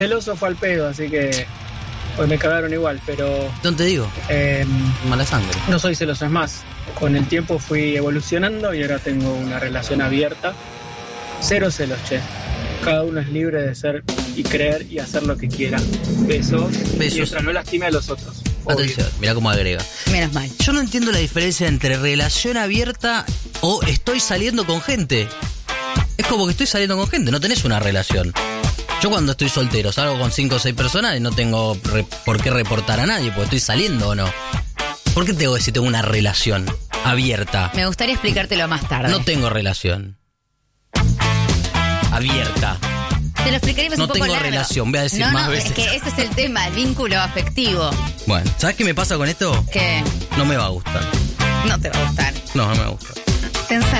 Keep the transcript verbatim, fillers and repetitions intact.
celoso fue al pedo, así que pues me cagaron igual, pero... No te digo, eh, mala sangre. no soy celoso, es más, con el tiempo fui evolucionando y ahora tengo una relación abierta. Cero celos, che. Cada uno es libre de ser y creer y hacer lo que quiera. Besos. Besos. Mientras no lastime a los otros. Obvio. Atención, mirá cómo agrega. Menos mal. Yo no entiendo la diferencia entre relación abierta o estoy saliendo con gente. Es como que estoy saliendo con gente, no tenés una relación. Yo cuando estoy soltero salgo con cinco o seis personas y no tengo re- por qué reportar a nadie, porque estoy saliendo o no. ¿Por qué tengo que decir tengo una relación abierta? Me gustaría explicártelo más tarde. No tengo relación abierta. Te lo explicaríamos No un poco tengo largo. relación, voy a decir no, más no, veces. Es que ese es el tema, el vínculo afectivo. Bueno, ¿sabes qué me pasa con esto? Que No me va a gustar. no te va a gustar. No, no me va a gustar. Pensá